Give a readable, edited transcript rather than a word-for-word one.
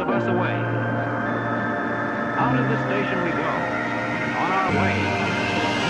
of us away. Out of the station we go, and on our way